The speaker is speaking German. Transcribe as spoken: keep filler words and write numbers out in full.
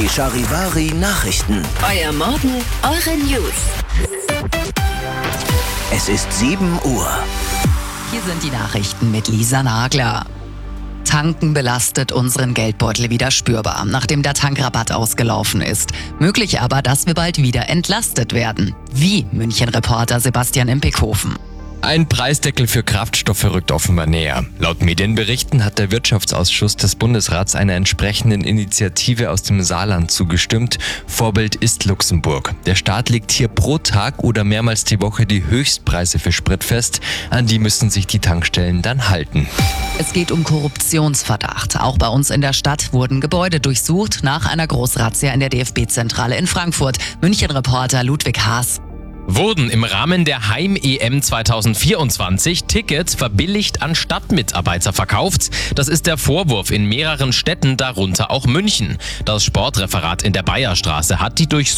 Die Charivari Nachrichten. Euer Morgen, eure News. Es ist sieben Uhr. Hier sind die Nachrichten mit Lisa Nagler. Tanken belastet unseren Geldbeutel wieder spürbar, nachdem der Tankrabatt ausgelaufen ist. Möglich aber, dass wir bald wieder entlastet werden. Wie? München-Reporter Sebastian Impekhofen. Ein Preisdeckel für Kraftstoffe rückt offenbar näher. Laut Medienberichten hat der Wirtschaftsausschuss des Bundesrats einer entsprechenden Initiative aus dem Saarland zugestimmt. Vorbild ist Luxemburg. Der Staat legt hier pro Tag oder mehrmals die Woche die Höchstpreise für Sprit fest. An die müssen sich die Tankstellen dann halten. Es geht um Korruptionsverdacht. Auch bei uns in der Stadt wurden Gebäude durchsucht nach einer Großrazzia in der D F B-Zentrale in Frankfurt. München-Reporter Ludwig Haas. Wurden im Rahmen der Heim-E M zweitausendvierundzwanzig Tickets verbilligt an Stadtmitarbeiter verkauft? Das ist der Vorwurf in mehreren Städten, darunter auch München. Das Sportreferat in der Bayerstraße hat die Durchsuchung